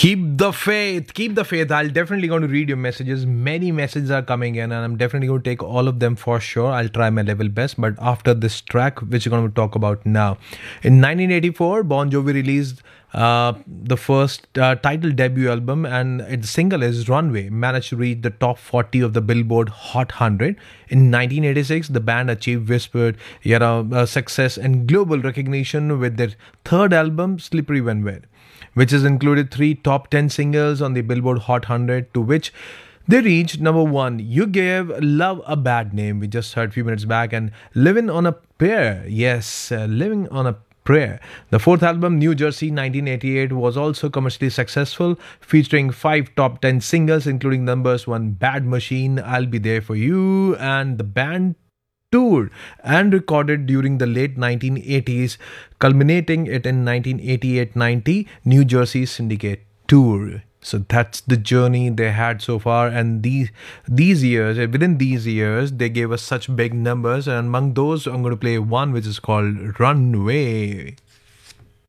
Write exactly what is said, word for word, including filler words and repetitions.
Keep the faith. Keep the faith. I'll definitely going to read your messages. Many messages are coming in, and I'm definitely going to take all of them for sure. I'll try my level best. But after this track, which we're going to talk about now, in nineteen eighty-four, Bon Jovi released uh, the first uh, title debut album, and its single is "Runway." Managed to reach the top forty of the Billboard Hot one hundred. In nineteen eighty-six, the band achieved whispered, you know, uh, success and global recognition with their third album, "Slippery When Wet," which has included three top ten singles on the Billboard Hot one hundred, to which they reached number one. You Gave Love a Bad Name, we just heard a few minutes back, and Living on a Prayer. Yes, uh, Living on a Prayer. The fourth album, New Jersey nineteen eighty-eight, was also commercially successful, featuring five top ten singles, including numbers one, Bad Machine, I'll Be There For You, and the band toured and recorded during the late nineteen eighties, culminating it in nineteen eighty-eight ninety New Jersey Syndicate Tour. So that's the journey they had so far, and these these years, within these years, they gave us such big numbers. And among those, I'm going to play one which is called "Runway."